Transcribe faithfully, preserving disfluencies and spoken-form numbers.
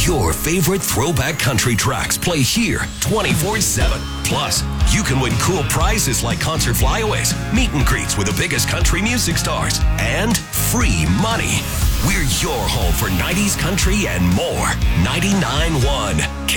Your favorite throwback country tracks play here twenty-four seven. Plus, you can win cool prizes like concert flyaways, meet and greets with the biggest country music stars, and free money. We're your home for nineties country and more. ninety-nine point one